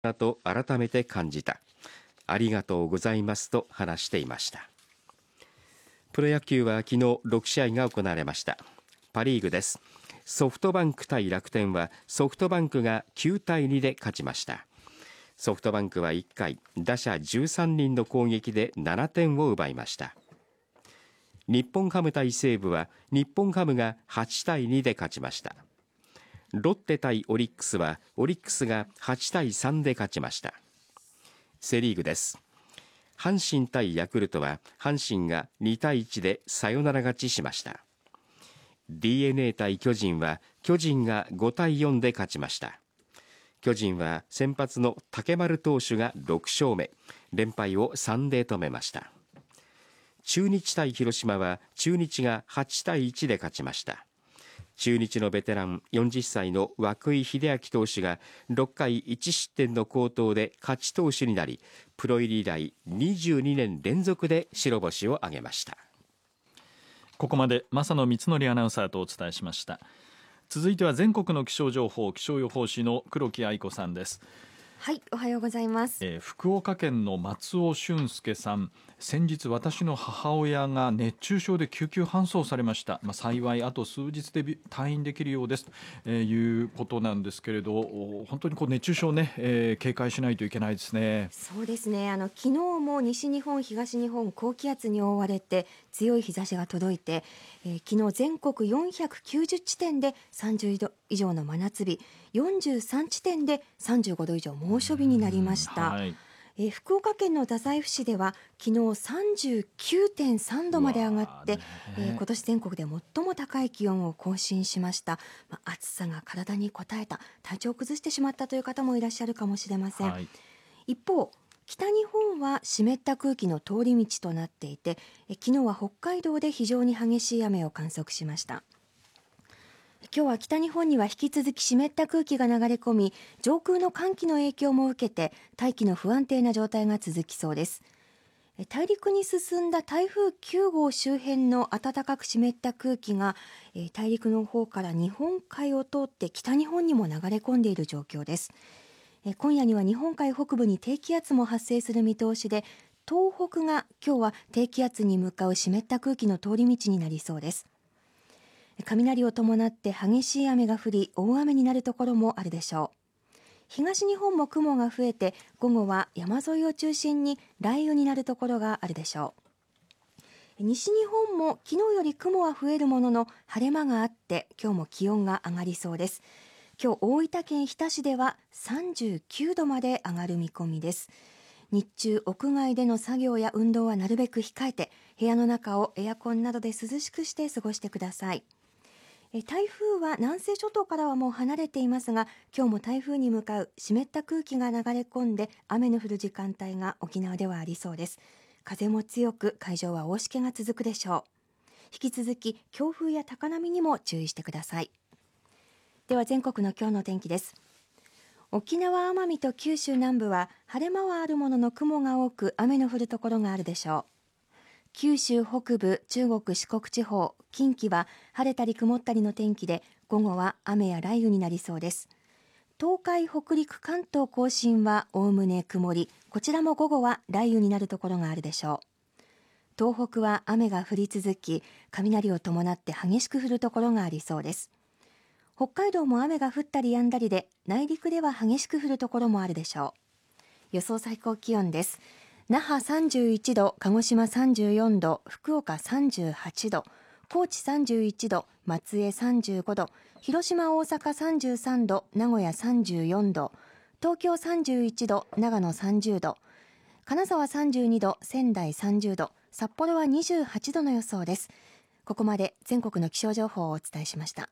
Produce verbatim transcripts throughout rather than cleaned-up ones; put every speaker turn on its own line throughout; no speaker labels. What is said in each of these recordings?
だと改めて感じた。ありがとうございますと話していました。プロ野球は昨日ろくしあいが行われました。パリーグです。ソフトバンク対楽天はソフトバンクがきゅうたいにで勝ちました。ソフトバンクはいっかい、打者じゅうさんにんの攻撃でななてんを奪いました。日本ハム対西武は日本ハムがはちたいにで勝ちました。ロッテ対オリックスはオリックスがはちたいさんで勝ちました。セリーグです。阪神対ヤクルトは阪神がにたいいちでサヨナラ勝ちしました。 ディーエヌエー 対巨人は巨人がごたいよんで勝ちました。巨人は先発の竹丸投手がろくしょうめ、連敗をさんで止めました。中日対広島は中日がはちたいいちで勝ちました。中日のベテランよんじゅっさいの涌井秀章投手がろっかいいちしってんの好投で勝ち投手になり、プロ入り以来にじゅうにねんれんぞくで白星を挙げました。
ここまで正野光則アナウンサーとお伝えしました。続いては全国の気象情報、気象予報士の黒木愛子さんです。
はい、おはようございます。
えー、福岡県の松尾俊介さん、先日私の母親が熱中症で救急搬送されました。まあ、幸いあと数日で退院できるようですと、えー、いうことなんですけれど、本当にこう熱中症ね、えー、警戒しないといけないですね。
そうですね、あの昨日も西日本東日本高気圧に覆われて強い日差しが届いて、えー、昨日全国よんひゃくきゅうじゅうちてんでさんじゅうど以上の真夏日、よんじゅうさんちてんでさんじゅうごど以上猛暑日になりました。はい、えー、福岡県の太宰府市では昨日 さんじゅうきゅうてんさんどまで上がって、えー、今年全国で最も高い気温を更新しました。まあ、暑さが体に応えた、体調を崩してしまったという方もいらっしゃるかもしれません。はい、一方、北日本は湿った空気の通り道となっていて、え昨日は北海道で非常に激しい雨を観測しました。今日は北日本には引き続き湿った空気が流れ込み、上空の寒気の影響も受けて大気の不安定な状態が続きそうです。大陸に進んだ台風きゅうごう周辺の暖かく湿った空気が大陸の方から日本海を通って北日本にも流れ込んでいる状況です。今夜には日本海北部に低気圧も発生する見通しで、東北が今日は低気圧に向かう湿った空気の通り道になりそうです。雷を伴って激しい雨が降り、大雨になるところもあるでしょう。東日本も雲が増えて、午後は山沿いを中心に雷雨になるところがあるでしょう。西日本も昨日より雲は増えるものの晴れ間があって、今日も気温が上がりそうです。今日大分県日田市ではさんじゅうきゅうどまで上がる見込みです。日中屋外での作業や運動はなるべく控えて、部屋の中をエアコンなどで涼しくして過ごしてください。台風は南西諸島からはもう離れていますが、今日も台風に向かう湿った空気が流れ込んで雨の降る時間帯が沖縄ではありそうです。風も強く、海上は大しけが続くでしょう。引き続き強風や高波にも注意してください。では全国の今日の天気です。沖縄奄美と九州南部は晴れ間はあるものの雲が多く、雨の降るところがあるでしょう。九州北部、中国四国地方、近畿は晴れたり曇ったりの天気で、午後は雨や雷雨になりそうです。東海、北陸、関東甲信はおおむね曇り、こちらも午後は雷雨になるところがあるでしょう。東北は雨が降り続き、雷を伴って激しく降るところがありそうです。北海道も雨が降ったり止んだりで、内陸では激しく降るところもあるでしょう。予想最高気温です。那覇さんじゅういちど、鹿児島さんじゅうよんど、福岡さんじゅうはちど、高知さんじゅういちど、松江さんじゅうごど、広島、大阪さんじゅうさんど、名古屋さんじゅうよんど、東京さんじゅういちど、長野さんじゅうど、金沢さんじゅうにど、仙台さんじゅうど、札幌はにじゅうはちどの予想です。ここまで全国の気象情報をお伝えしました。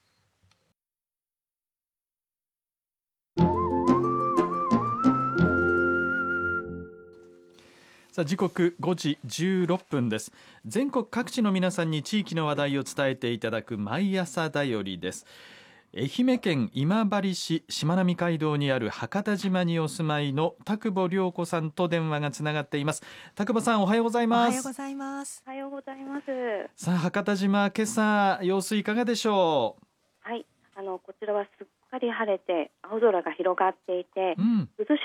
さあ時刻ごじじゅうろっぷんです。全国各地の皆さんに地域の話題を伝えていただく毎朝だよりです。愛媛県今治市しまなみ海道にある博多島にお住まいの田久保良子さんと電話がつながっています。田久保さん、おはようございます。
おはようございます。
おはようございます。
さあ博多島、今朝様子いかがでしょう。
はい、あのこちらはすっかり晴れて青空が広がっていて、うん、涼し